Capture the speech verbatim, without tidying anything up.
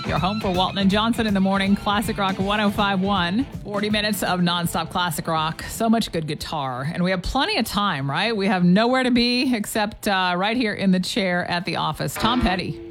your home for Walton and Johnson in the morning. Classic Rock one oh five point one. forty minutes of nonstop classic rock. So much good guitar. And we have plenty of time, right? We have nowhere to be except uh, right here in the chair at the office. Tom Petty.